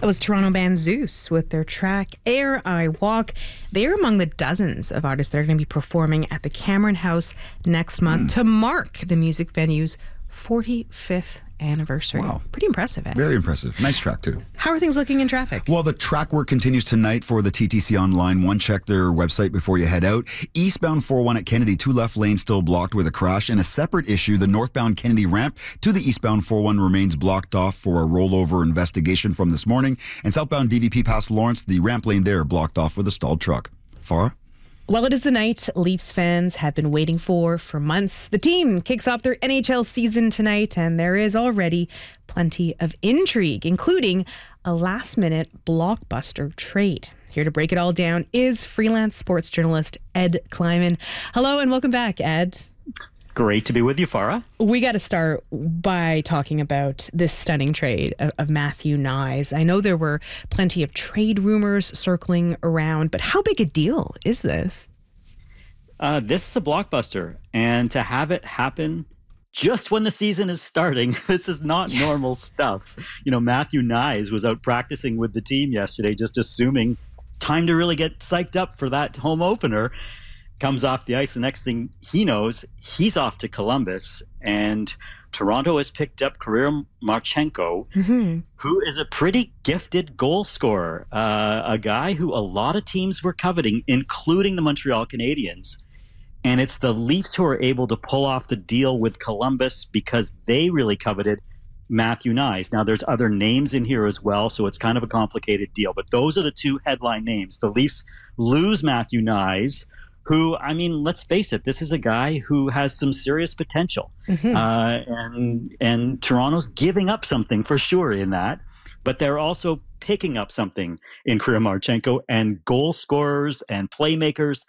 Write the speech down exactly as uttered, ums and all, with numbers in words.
That was Toronto band Zeus with their track Air I Walk. They are among the dozens of artists that are going to be performing at the Cameron House next month mm. to mark the music venue's forty-fifth anniversary. Wow. Pretty impressive, eh? Very impressive. Nice track, too. How are things looking in traffic? Well, the track work continues tonight for the T T C Online One. Check their website before you head out. Eastbound four oh one at Kennedy, two left lanes still blocked with a crash. And a separate issue, the northbound Kennedy ramp to the eastbound four oh one remains blocked off for a rollover investigation from this morning. And southbound D V P past Lawrence, the ramp lane there blocked off with a stalled truck. Farah? Well, it is the night Leafs fans have been waiting for for months. The team kicks off their N H L season tonight, and there is already plenty of intrigue, including a last-minute blockbuster trade. Here to break it all down is freelance sports journalist Ed Kleiman. Hello and welcome back, Ed. Great to be with you, Farah. We got to start by talking about this stunning trade of, of Matthew Knies. I know there were plenty of trade rumors circling around, but how big a deal is this? Uh, this is a blockbuster, and to have it happen just when the season is starting, this is not normal stuff. You know, Matthew Knies was out practicing with the team yesterday, just assuming time to really get psyched up for that home opener. Comes off the ice. The next thing he knows, he's off to Columbus, and Toronto has picked up Kirill Marchenko, mm-hmm. who is a pretty gifted goal scorer, uh, a guy who a lot of teams were coveting, including the Montreal Canadiens. And it's the Leafs who are able to pull off the deal with Columbus because they really coveted Matthew Knies. Now, there's other names in here as well, so it's kind of a complicated deal. But those are the two headline names. The Leafs lose Matthew Knies, who, I mean, let's face it, this is a guy who has some serious potential. Mm-hmm. Uh, and and Toronto's giving up something for sure in that, but they're also picking up something in Kirill Marchenko and goal scorers and playmakers